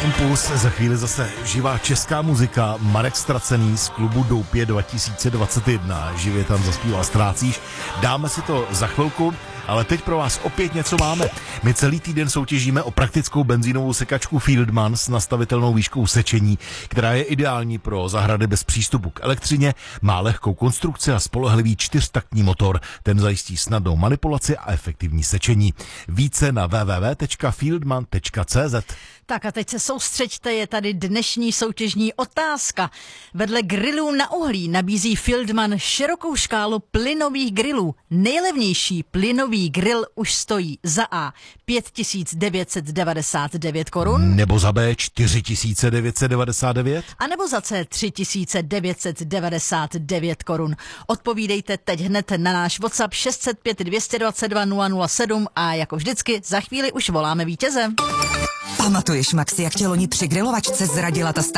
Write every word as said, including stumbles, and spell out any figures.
Impuls, za chvíli zase živá česká muzika, Marek Stracený z klubu Doupě dva tisíce dvacet jedna, živě tam zaspíval Ztrácíš. Dáme si to za chvilku, ale teď pro vás opět něco máme. My celý týden soutěžíme o praktickou benzínovou sekačku Fieldman s nastavitelnou výškou sečení, která je ideální pro zahrady bez přístupu k elektřině, má lehkou konstrukci a spolehlivý čtyřtaktní motor. Ten zajistí snadnou manipulaci a efektivní sečení. Více na w w w tečka fieldman tečka c z. Tak a teď se soustřeďte, je tady dnešní soutěžní otázka. Vedle grillů na uhlí nabízí Fieldman širokou škálu plynových grillů. Nejlevnější plynový grill už stojí za A pět tisíc devět set devadesát devět korun, nebo za B čtyři tisíce devět set devadesát devět, a nebo za C tři tisíce devět set devadesát devět korun. Odpovídejte teď hned na náš WhatsApp šest set pět dvě dva dva nula nula sedm a jako vždycky za chvíli už voláme vítěze. Pamatuješ, Maxi, jak tě loni při grilovačce zradila ta